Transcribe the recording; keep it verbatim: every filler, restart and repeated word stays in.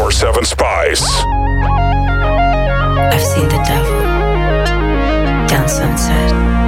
twenty-four seven Spice. I've seen the devil down Sunset.